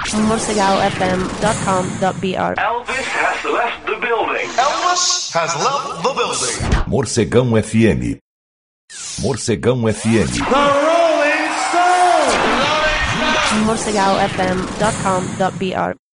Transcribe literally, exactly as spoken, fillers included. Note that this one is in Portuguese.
morcegal f m dot com dot b r. Elvis has left the building. Elvis has left the building. Morcegão F M. Morcegão F M. The Rolling Stones. morcegal f m dot com dot b r.